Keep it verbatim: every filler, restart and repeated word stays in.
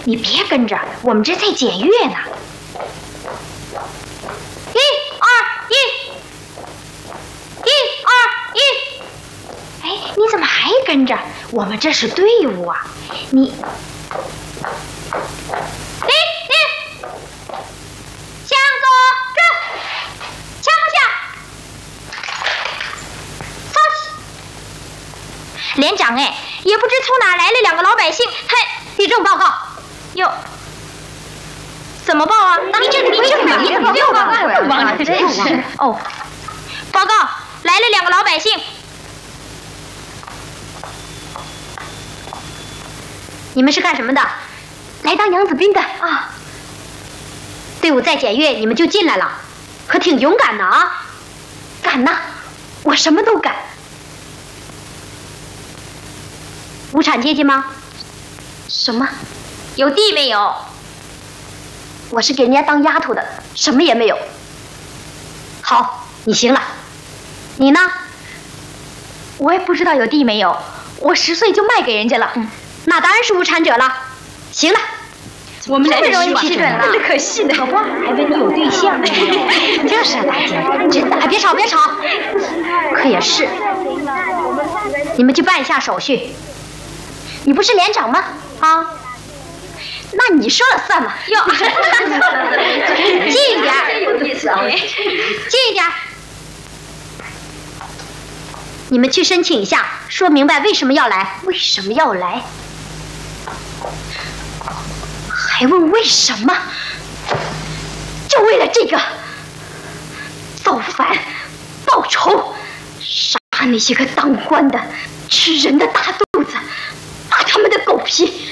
你别跟着，我们这在检阅呢。一二一，一二一。哎，你怎么还跟着？我们这是队伍啊！你，立立，向左转，枪下，操起！连长哎，也不知从哪来了两个老百姓，他地震报告。哟，怎么报啊？你这你这你怎么又报告了？真是哦，报告来了两个老百姓。你们是干什么的？来当洋子兵的啊。队伍在检阅，你们就进来了，可挺勇敢的啊！敢呐，我什么都敢。无产阶级吗？什么？有地没有？我是给人家当丫头的，什么也没有。好，你行了。你呢？我也不知道有地没有，我十岁就卖给人家了。嗯，那当然是无产者了。行了，我们这么容易批准了，可惜的。可不，还问你有对象没有？就是啊，大姐，真的。别吵，别吵。可也是，你们去办一下手续。你不是连长吗？啊？那你说了算嘛？哟，近一点，有意思啊！近一点。你们去申请一下，说明白为什么要来？为什么要来？还问为什么？就为了这个，造反、报仇，杀那些个当官的、吃人的大肚子，扒他们的狗皮。